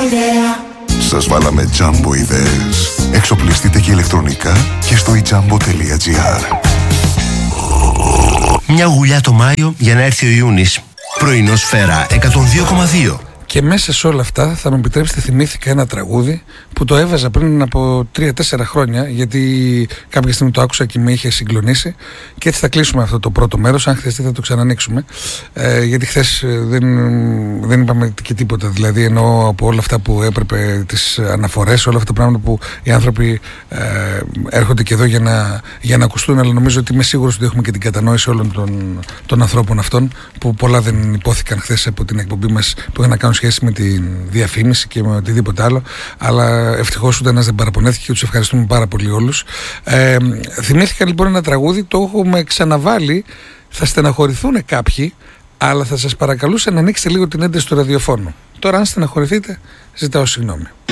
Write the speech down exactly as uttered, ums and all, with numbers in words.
Σας βάλαμε Jumbo ιδέες. Εξοπλιστείτε και ηλεκτρονικά και στο ijambo.gr. Μια γουλιά το Μάιο για να έρθει ο Ιούνις. Πρωινό Σφαίρα εκατόν δύο κόμμα δύο. Και μέσα σε όλα αυτά θα μου επιτρέψετε, θυμήθηκα ένα τραγούδι που το έβαζα πριν από τρία τέσσερα χρόνια, γιατί κάποια στιγμή το άκουσα και με είχε συγκλονίσει. Και έτσι θα κλείσουμε αυτό το πρώτο μέρος. Αν χρειαστεί θα το ξανανοίξουμε. Ε, γιατί χθες δεν, δεν είπαμε και τίποτα. Δηλαδή, εννοώ από όλα αυτά που έπρεπε, τις αναφορές, όλα αυτά τα πράγματα που οι άνθρωποι ε, έρχονται και εδώ για να, για να ακουστούν. Αλλά νομίζω ότι είμαι σίγουρος ότι έχουμε και την κατανόηση όλων των, των ανθρώπων αυτών, που πολλά δεν υπόθηκαν χθες από την εκπομπή μας, που είχαν να κάνουν σχέση με τη διαφήμιση και με οτιδήποτε άλλο. Αλλά ευτυχώς ούτε ένας δεν παραπονέθηκε και τους ευχαριστούμε πάρα πολύ όλους. Ε, θυμήθηκα λοιπόν ένα τραγούδι, το έχουμε ξαναβάλει. Θα στεναχωρηθούν κάποιοι, αλλά θα σας παρακαλούσα να ανοίξετε λίγο την ένταση του ραδιοφώνου. Τώρα, αν στεναχωρηθείτε, ζητάω συγγνώμη.